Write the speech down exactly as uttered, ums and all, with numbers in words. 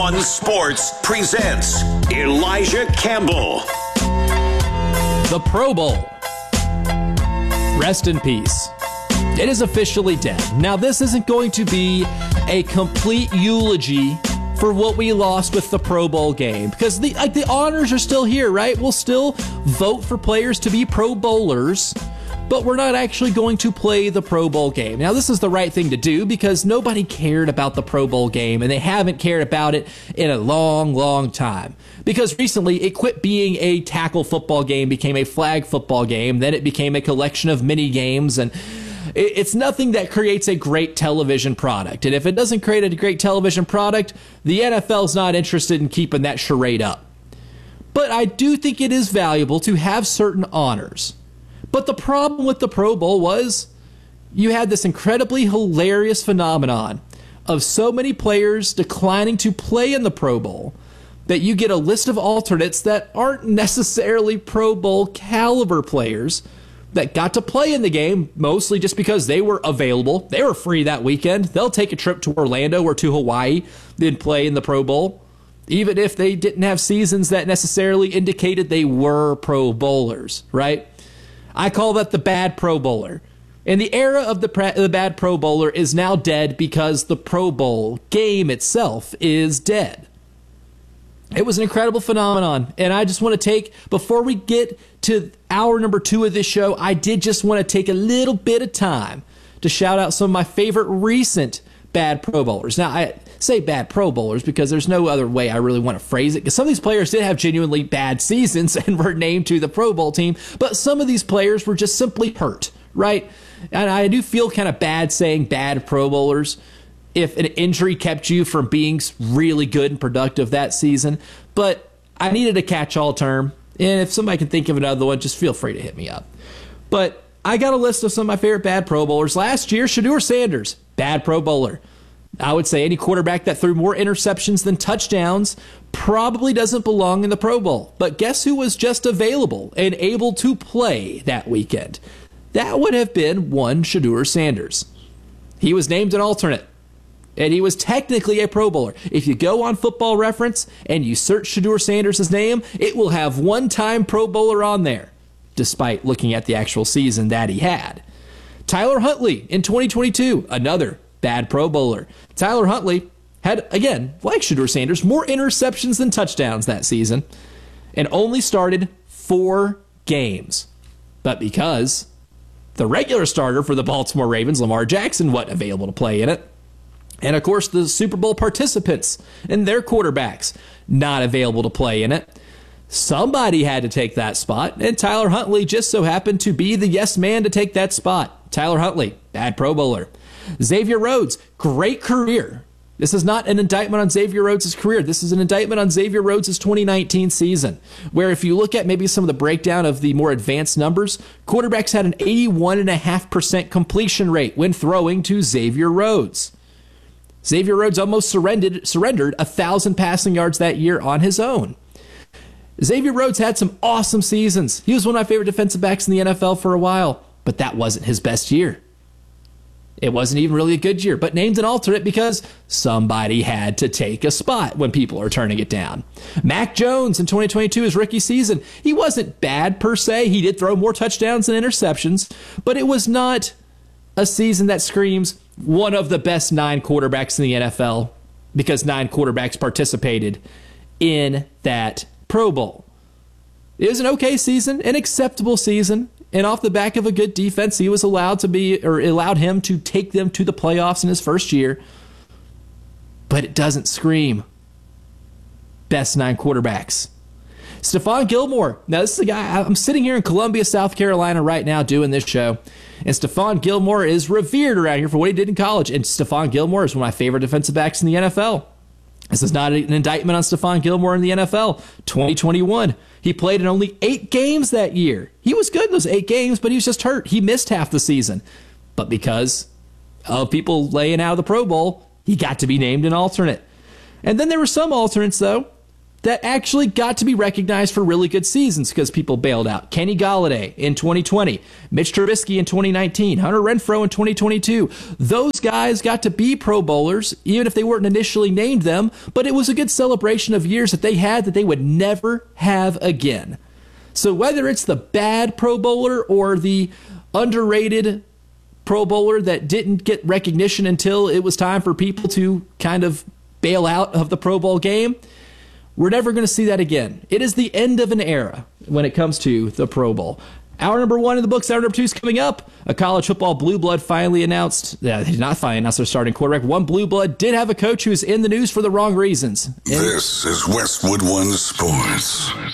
One Sports presents Elijah Campbell. The Pro Bowl. Rest in peace. It is officially dead. Now, this isn't going to be a complete eulogy for what we lost with the Pro Bowl game, because the like the honors are still here, right? We'll still vote for players to be Pro Bowlers, but we're not actually going to play the Pro Bowl game. Now, this is the right thing to do because nobody cared about the Pro Bowl game, and they haven't cared about it in a long, long time. Because recently, it quit being a tackle football game, became a flag football game, then it became a collection of mini games, and it's nothing that creates a great television product. And if it doesn't create a great television product, the N F L's not interested in keeping that charade up. But I do think it is valuable to have certain honors. But the problem with the Pro Bowl was you had this incredibly hilarious phenomenon of so many players declining to play in the Pro Bowl that you get a list of alternates that aren't necessarily Pro Bowl caliber players that got to play in the game, mostly just because they were available. They were free that weekend. They'll take a trip to Orlando or to Hawaii, then play in the Pro Bowl, even if they didn't have seasons that necessarily indicated they were Pro Bowlers, right? I call that the bad Pro Bowler. And the era of the, pra- the bad Pro Bowler is now dead because the Pro Bowl game itself is dead. It was an incredible phenomenon, and I just want to take, before we get to hour number two of this show, I did just want to take a little bit of time to shout out some of my favorite recent bad Pro Bowlers. Now, I say bad Pro Bowlers because there's no other way I really want to phrase it, because some of these players did have genuinely bad seasons and were named to the Pro Bowl team, but some of these players were just simply hurt, right? And I do feel kind of bad saying bad Pro Bowlers if an injury kept you from being really good and productive that season. But I needed a catch-all term, and if somebody can think of another one, just feel free to hit me up. But I got a list of some of my favorite bad Pro Bowlers. Last year, Shedeur Sanders, bad Pro Bowler. I would say any quarterback that threw more interceptions than touchdowns probably doesn't belong in the Pro Bowl. But guess who was just available and able to play that weekend? That would have been one Shedeur Sanders. He was named an alternate, and he was technically a Pro Bowler. If you go on Football Reference and you search Shedeur Sanders' name, it will have one-time Pro Bowler on there, despite looking at the actual season that he had. Tyler Huntley in twenty twenty-two, another bad Pro Bowler. Tyler Huntley had, again, like Shedeur Sanders, more interceptions than touchdowns that season, and only started four games. But because the regular starter for the Baltimore Ravens, Lamar Jackson, wasn't available to play in it, and of course the Super Bowl participants and their quarterbacks not available to play in it, somebody had to take that spot, and Tyler Huntley just so happened to be the yes man to take that spot. Tyler Huntley, bad Pro Bowler. Xavier Rhodes, great career. This is not an indictment on Xavier Rhodes' career. This is an indictment on Xavier Rhodes' twenty nineteen season, where if you look at maybe some of the breakdown of the more advanced numbers, quarterbacks had an eighty-one point five percent completion rate when throwing to Xavier Rhodes. Xavier Rhodes almost surrendered surrendered one thousand passing yards that year on his own. Xavier Rhodes had some awesome seasons. He was one of my favorite defensive backs in the N F L for a while, but that wasn't his best year. It wasn't even really a good year, but named an alternate because somebody had to take a spot when people are turning it down. Mac Jones in twenty twenty-two, his rookie season, he wasn't bad per se. He did throw more touchdowns than interceptions, but it was not a season that screams one of the best nine quarterbacks in the N F L because nine quarterbacks participated in that Pro Bowl. It was an okay season, an acceptable season, and off the back of a good defense, he was allowed to be, or allowed him to take them to the playoffs in his first year. But it doesn't scream best nine quarterbacks. Stephon Gilmore. Now, this is a guy, I'm sitting here in Columbia, South Carolina right now doing this show, and Stephon Gilmore is revered around here for what he did in college. And Stephon Gilmore is one of my favorite defensive backs in the N F L. This is not an indictment on Stephon Gilmore in the N F L. twenty twenty-one, he played in only eight games that year. He was good in those eight games, but he was just hurt. He missed half the season. But because of people laying out of the Pro Bowl, he got to be named an alternate. And then there were some alternates, though, that actually got to be recognized for really good seasons because people bailed out. Kenny Golladay in twenty twenty, Mitch Trubisky in twenty nineteen, Hunter Renfrow in twenty twenty-two. Those guys got to be Pro Bowlers, even if they weren't initially named them, but it was a good celebration of years that they had that they would never have again. So whether it's the bad Pro Bowler or the underrated Pro Bowler that didn't get recognition until it was time for people to kind of bail out of the Pro Bowl game, we're never going to see that again. It is the end of an era when it comes to the Pro Bowl. Hour number one in the books, hour number two is coming up. A college football blue blood finally announced, yeah, they did not finally announce their starting quarterback. One blue blood did have a coach who is in the news for the wrong reasons. This is Westwood One Sports.